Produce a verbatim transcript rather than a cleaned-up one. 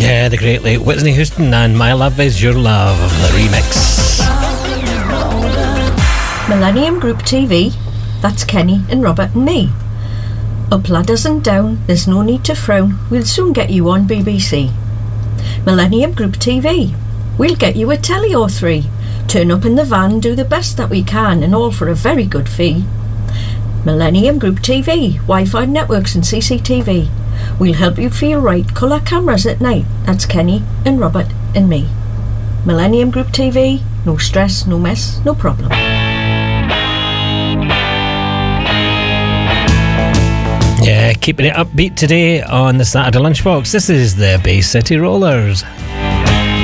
Yeah, the great late Whitney Houston and My Love Is Your Love, the remix. Millennium Group T V, that's Kenny and Robert and me. Up ladders and down, there's no need to frown, we'll soon get you on B B C. Millennium Group T V, we'll get you a telly or three. Turn up in the van, do the best that we can, and all for a very good fee. Millennium Group T V, Wi-Fi networks and C C T V. We'll help you feel right, colour cameras at night. That's Kenny and Robert and me. Millennium Group T V, no stress, no mess, no problem. Yeah, keeping it upbeat today on the Saturday Lunchbox. This is the Bay City Rollers.